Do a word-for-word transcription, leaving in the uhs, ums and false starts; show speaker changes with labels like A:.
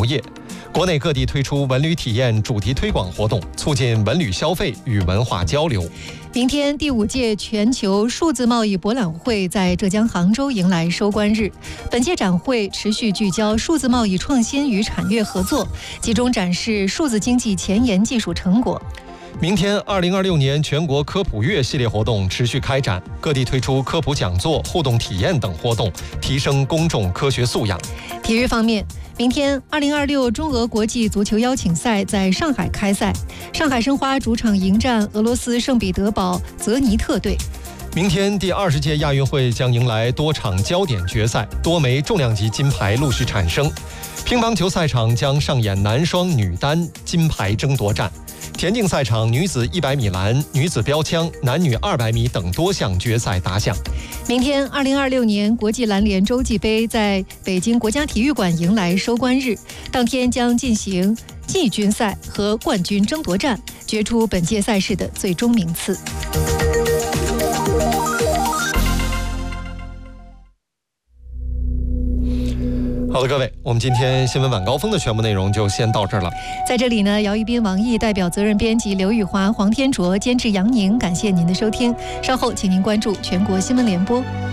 A: 业。国内各地推出文旅体验主题推广活动，促进文旅消费与文化交流。
B: 明天第五届全球数字贸易博览会在浙江杭州迎来收官日。本届展会持续聚焦数字贸易创新与产业合作，集中展示数字经济前沿技术成果。
A: 明天二零二六年全国科普月系列活动持续开展，各地推出科普讲座、互动体验等活动，提升公众科学素养。
B: 体育方面，明天二零二六中俄国际足球邀请赛在上海开赛，上海申花主场迎战俄罗斯圣彼得堡泽尼特队。
A: 明天第二十届亚运会将迎来多场焦点决赛，多枚重量级金牌陆续产生。乒乓球赛场将上演男双、女单金牌争夺战。田径赛场女子一百米栏、女子标枪、男女二百米等多项决赛打响。
B: 明天二零二六年国际篮联洲际杯在北京国家体育馆迎来收官日，当天将进行季军赛和冠军争夺战，决出本届赛事的最终名次。
A: 好的，各位，我们今天新闻晚高峰的全部内容就先到这儿了。
B: 在这里呢，姚一斌、王毅代表责任编辑刘宇华、黄天卓，监制杨宁，感谢您的收听。稍后请您关注全国新闻联播。